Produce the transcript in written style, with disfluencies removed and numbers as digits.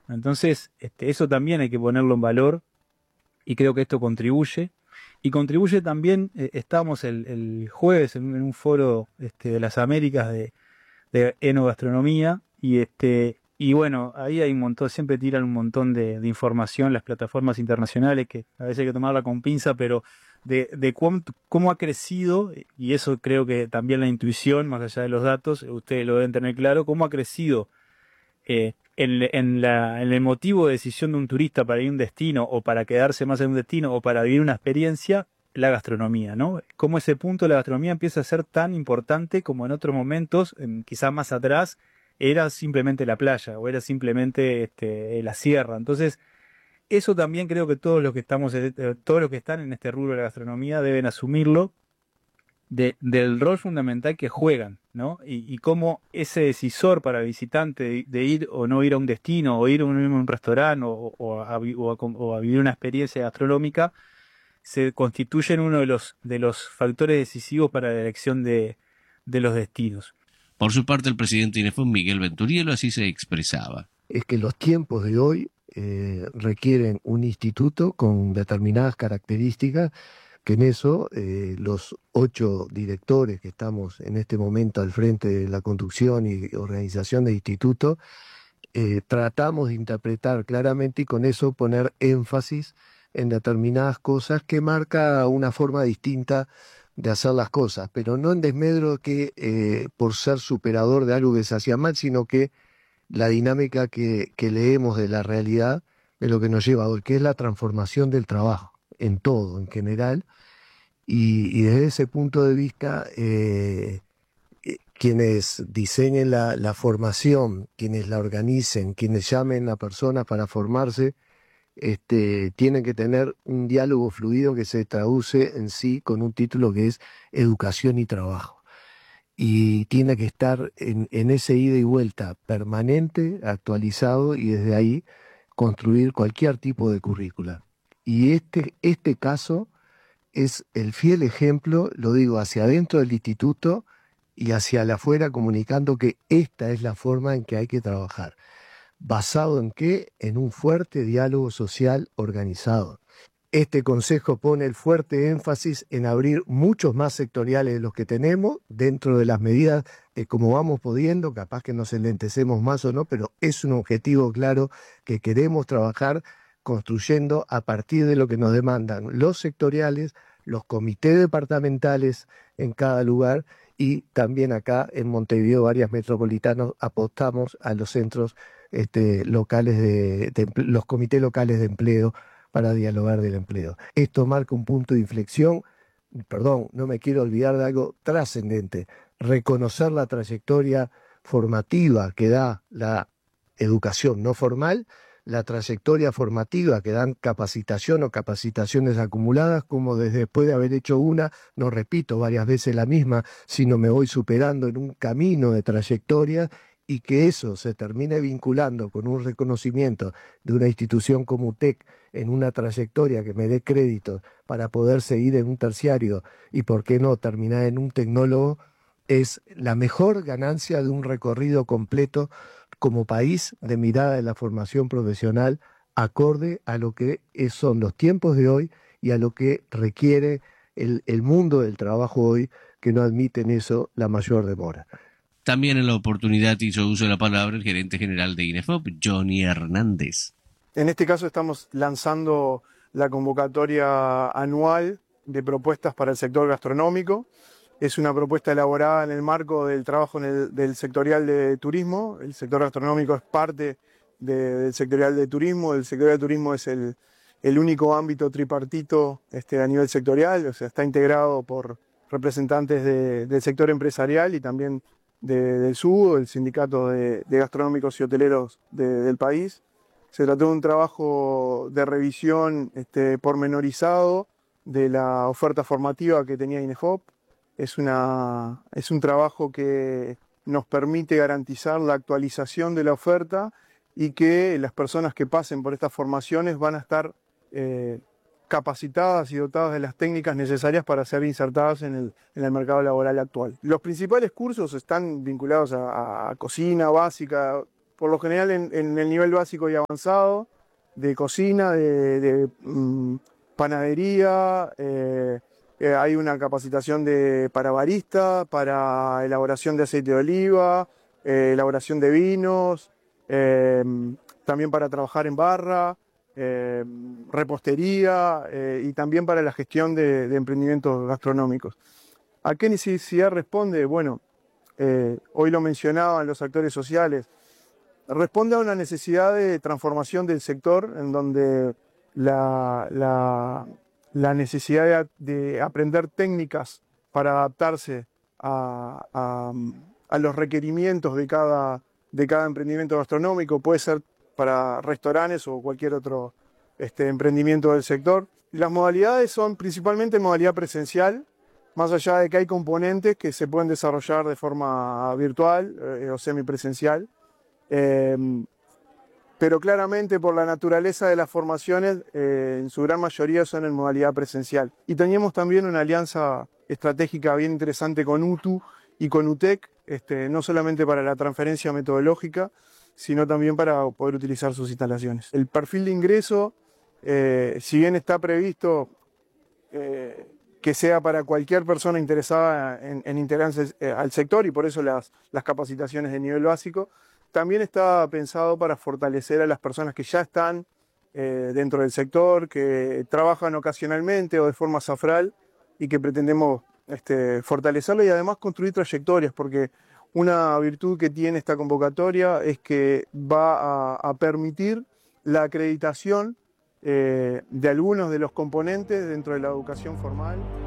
Entonces, eso también hay que ponerlo en valor y creo que esto contribuye. Y contribuye también, estábamos el jueves en un foro de las Américas de enogastronomía y bueno, ahí hay un montón, siempre tiran un montón de información las plataformas internacionales que a veces hay que tomarla con pinza, pero de cómo ha crecido, y eso creo que también la intuición, más allá de los datos, ustedes lo deben tener claro, cómo ha crecido en el motivo de decisión de un turista para ir a un destino o para quedarse más en un destino o para vivir una experiencia, la gastronomía, ¿no? Cómo ese punto de la gastronomía empieza a ser tan importante como en otros momentos, quizás más atrás, era simplemente la playa o era simplemente la sierra. Entonces, eso también creo que todos los que están en este rubro de la gastronomía deben asumirlo del rol fundamental que juegan, ¿no? Y cómo ese decisor para el visitante de ir o no ir a un destino, o ir a un restaurante, o a vivir una experiencia gastronómica, se constituye en uno de los factores decisivos para la elección de los destinos. Por su parte, el presidente INEFOP, Miguel Venturielo, así se expresaba. Es que los tiempos de hoy requieren un instituto con determinadas características, que en eso los 8 directores que estamos en este momento al frente de la conducción y organización del instituto, tratamos de interpretar claramente y con eso poner énfasis en determinadas cosas que marca una forma distinta de hacer las cosas, pero no en desmedro que por ser superador de algo que se hacía mal, sino que la dinámica que leemos de la realidad es lo que nos lleva hoy, que es la transformación del trabajo en todo, en general, y desde ese punto de vista, quienes diseñen la formación, quienes la organicen, quienes llamen a personas para formarse, tienen que tener un diálogo fluido que se traduce en sí con un título que es Educación y Trabajo. Y tiene que estar en ese ida y vuelta permanente, actualizado, y desde ahí construir cualquier tipo de currícula. Y este caso es el fiel ejemplo, lo digo, hacia adentro del instituto y hacia afuera, comunicando que esta es la forma en que hay que trabajar. ¿Basado en qué? En un fuerte diálogo social organizado. Este consejo pone el fuerte énfasis en abrir muchos más sectoriales de los que tenemos, dentro de las medidas como vamos pudiendo, capaz que nos enlentecemos más o no, pero es un objetivo claro que queremos trabajar construyendo a partir de lo que nos demandan los sectoriales, los comités departamentales en cada lugar, y también acá en Montevideo, áreas metropolitanas, apostamos a los centros locales los comités locales de empleo para dialogar del empleo. Esto marca un punto de inflexión. Perdón, no me quiero olvidar de algo trascendente: reconocer la trayectoria formativa que da la educación no formal, la trayectoria formativa que dan capacitación o capacitaciones acumuladas, como después de haber hecho una, no repito varias veces la misma, sino me voy superando en un camino de trayectoria, y que eso se termine vinculando con un reconocimiento de una institución como UTEC en una trayectoria que me dé crédito para poder seguir en un terciario y, por qué no, terminar en un tecnólogo, es la mejor ganancia de un recorrido completo como país de mirada de la formación profesional, acorde a lo que son los tiempos de hoy y a lo que requiere el mundo del trabajo hoy, que no admiten eso la mayor demora. También en la oportunidad hizo uso de la palabra el gerente general de INEFOP, Johnny Hernández. En este caso estamos lanzando la convocatoria anual de propuestas para el sector gastronómico. Es una propuesta elaborada en el marco del trabajo del sectorial de turismo. El sector gastronómico es parte del sectorial de turismo. El sectorial de turismo es el único ámbito tripartito a nivel sectorial, o sea, está integrado por representantes del sector empresarial y también del SUGO, el Sindicato de Gastronómicos y Hoteleros del país. Se trató de un trabajo de revisión pormenorizado de la oferta formativa que tenía INEFOP. Es un trabajo que nos permite garantizar la actualización de la oferta y que las personas que pasen por estas formaciones van a estar capacitadas y dotadas de las técnicas necesarias para ser insertadas en el mercado laboral actual. Los principales cursos están vinculados a cocina básica, por lo general en el nivel básico y avanzado, de cocina, de panadería, hay una capacitación para barista, para elaboración de aceite de oliva, elaboración de vinos, también para trabajar en barra, repostería y también para la gestión de emprendimientos gastronómicos. ¿A qué necesidad responde? Bueno, hoy lo mencionaban los actores sociales. Responde a una necesidad de transformación del sector en donde la necesidad de aprender técnicas para adaptarse a los requerimientos de cada emprendimiento gastronómico, puede ser para restaurantes o cualquier otro emprendimiento del sector. Las modalidades son principalmente modalidad presencial, más allá de que hay componentes que se pueden desarrollar de forma virtual o semipresencial. Pero claramente por la naturaleza de las formaciones, en su gran mayoría son en modalidad presencial. Y teníamos también una alianza estratégica bien interesante con UTU y con UTEC, no solamente para la transferencia metodológica, sino también para poder utilizar sus instalaciones. El perfil de ingreso, si bien está previsto que sea para cualquier persona interesada en integrarse al sector, y por eso las capacitaciones de nivel básico, también está pensado para fortalecer a las personas que ya están dentro del sector, que trabajan ocasionalmente o de forma safral y que pretendemos fortalecerlo y además construir trayectorias, porque una virtud que tiene esta convocatoria es que va a permitir la acreditación de algunos de los componentes dentro de la educación formal.